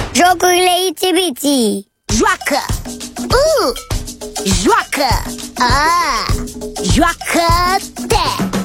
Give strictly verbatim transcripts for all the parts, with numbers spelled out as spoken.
Jocurile Itsy-Bitsy. Joacă! Uh! Joacă! Ah! Joacă-te!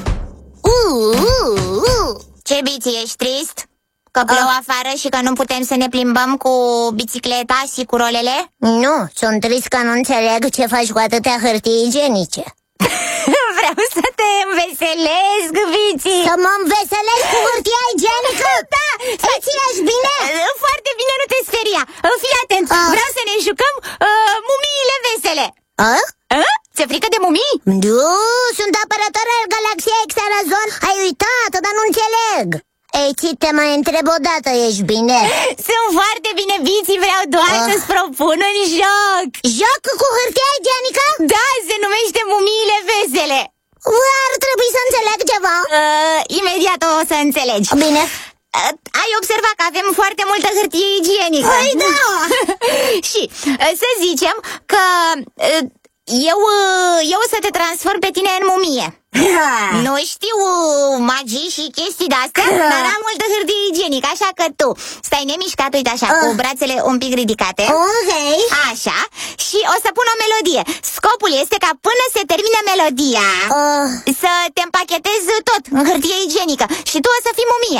Uh, uh, uh. Ce, Biții, ești trist? Că plouă uh. afară și că nu putem să ne plimbăm cu bicicleta și cu rolele? Nu, sunt trist că nu înțeleg ce faci cu atâtea hârtii igienice. Vreau să te înveselesc, Biții. Să mă înveselesc cu hârtia igienică? Da! Îți ești bine? Foarte bine, nu te speria. Fii atent, uh. vreau să ne jucăm uh, mumiile vesele. Uh? Uh? Ți-e frică de mumii? Nu, sunt apărător al galaxiei Xarazon. Ai uitat, dar nu înțeleg. Ei, ci te mai întreb o dată, ești bine? Sunt foarte bine, Biții, vreau doar uh. să-ți propun un joc. Joc cu hârtia igienică? Da, se numește mumiile vesele. Ar trebui să înțeleg ceva. uh, Imediat o să înțelegi. Bine. uh, Ai observat că avem foarte multă hârtie igienică. Păi da. Și uh, să zicem că uh, eu, uh, eu o să te transform pe tine în mumie. Nu știu magii și chestii de-astea, dar am multă hârtie igienică, așa că tu stai nemișcat, uite așa, uh. cu brațele un pic ridicate. Ok. Așa. Și o să pun o melodie. Scopul este ca până se termine melodia uh. să te împachetezi tot în hârtie igienică și tu o să fii mumie.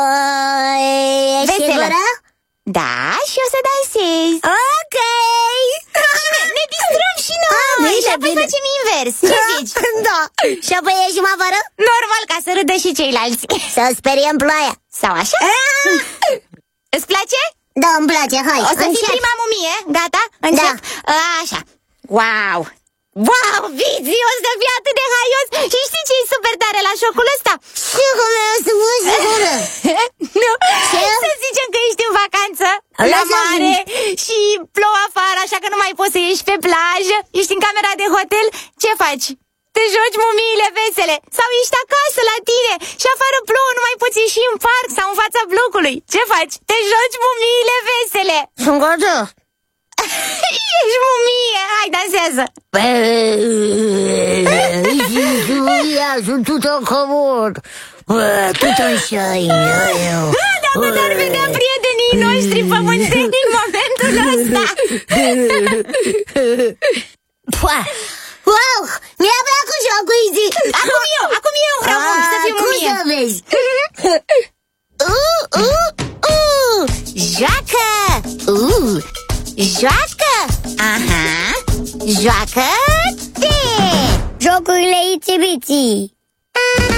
uh, Ești sigură? Da, și o să dansezi. Ok. Bine, ne distrăm și noi. Ah, bine, și apoi bine. facem invers. Ce zici? Da. Și apoi ieșim afară? Normal, ca să râdă și ceilalți. Să speriem ploaia. Sau așa? Îți place? Da, îmi place, hai. O să încep. fii prima mumie, gata? Încep? Da. Așa. Wow! Wow, Biții, o să fii atât de haios. Și știi ce e super tare la jocul ăsta? Sigură, sunt sigură. Nu, Ce? să zicem că ești în vacanță la Lasă-mi. mare și plouă afară, așa că nu mai poți să ieși pe plajă. Ești în camera de hotel, ce faci? Te joci mumiile vesele. Sau ești acasă la tine și afară plouă, nu mai poți ieși în parc sau în fața blocului. Ce faci? Te joci mumiile vesele. Sunt gata. Ești mumie, hai, dansează. Ia, sunt tot comod. Tot așa eu. Dacă te-ar vedea prietenii noștri pământeni în momentul ăsta. Wow, mi-a plăcut jocul, Izzy. Acum eu, acum eu vreau ah, să fiu mumie. Cum să vezi? uh, uh, uh. Joacă! Uh. Joacă! Aha! Joacă-te! Jocurile Itsy-Bitsy.